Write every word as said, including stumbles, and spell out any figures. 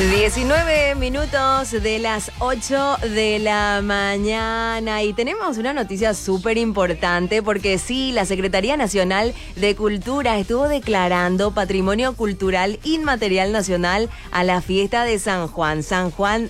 diecinueve minutos de las ocho de la mañana y tenemos una noticia súper importante porque sí, la Secretaría Nacional de Cultura estuvo declarando Patrimonio Cultural Inmaterial Nacional a la fiesta de San Juan. San Juan